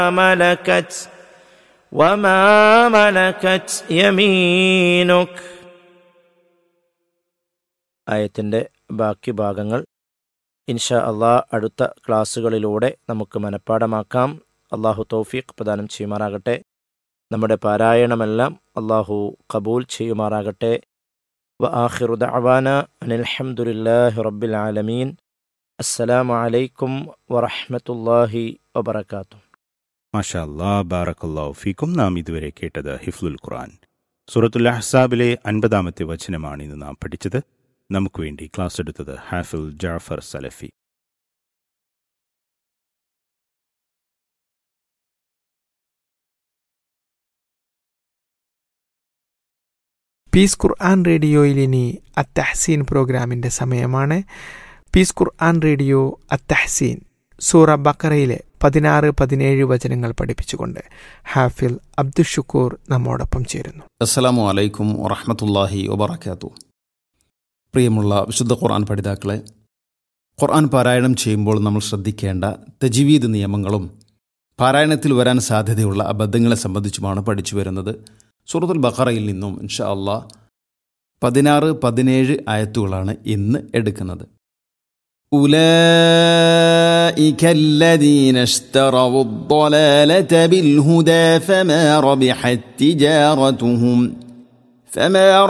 ملكت يمينك. ആയത്തിൻ്റെ ബാക്കി ഭാഗങ്ങൾ ഇൻഷാ അള്ളാഹ് അടുത്ത ക്ലാസ്സുകളിലൂടെ നമുക്ക് മനഃപ്പാഠമാക്കാം. അള്ളാഹു തൗഫീഖ് പ്രദാനം ചെയ്യുമാറാകട്ടെ. നമ്മുടെ പാരായണമെല്ലാം അള്ളാഹു ഖബൂൽ ചെയ്യുമാറാകട്ടെ. വആഖിറു ദഅവാനാ അനിൽ ഹംദുലില്ലാഹി റബ്ബിൽ ആലമീൻ. അസ്സലാമു അലൈക്കും വറഹ്മത്തുള്ളാഹി വബറകാതുഹു. മാഷാ അല്ലാഹ്, ബാറക്കല്ലാഹു ഫീക്കും. നാം ഇതുവരെ കേട്ടത് ഹിഫ്ലുൽ ഖുർആൻ സൂറത്തുൽ അഹ്സാബിലെ 50-ാമത്തെ വചനമാണ് ഇന്ന് നാം പഠിച്ചത്. നമുക്ക് വേണ്ടി ക്ലാസ് എടുത്തത് ഹാഫിൽ ജാഫർ സലഫി. പീസ് ഖുർആൻ റേഡിയോയിൽ ഇനി അത്തഹ്സീൻ പ്രോഗ്രാമിൻ്റെ സമയമാണ്. പീസ് ഖുർആൻ റേഡിയോ അത്തഹ്സീൻ സൂറ ബഖറയിലെ 16-17 വചനങ്ങൾ പഠിപ്പിച്ചുകൊണ്ട് ഹാഫിൽ അബ്ദുഷുക്കൂർ നമ്മോടൊപ്പം ചേരുന്നു. അസ്സലാമു അലൈക്കും വറഹ്മത്തുള്ളാഹി വബറകാതുഹു. പ്രിയമുള്ള വിശുദ്ധ ഖുർആൻ പഠിതാക്കളെ, ഖുർആൻ പാരായണം ചെയ്യുമ്പോൾ നമ്മൾ ശ്രദ്ധിക്കേണ്ട തജ്വീദ് നിയമങ്ങളും പാരായണത്തിൽ വരാൻ സാധ്യതയുള്ള അബദ്ധങ്ങളെ സംബന്ധിച്ചുമാണ് പഠിച്ചു വരുന്നത്. സൂറത്തുൽ ബഖറയിൽ നിന്നും ഇൻഷാ അല്ലാഹ് 16-17 ആയത്തുകളാണ് ഇന്ന് എടുക്കുന്നത്. أولئك الذين اشتروا الضلالة بالهدى فما ربحت تجارتهم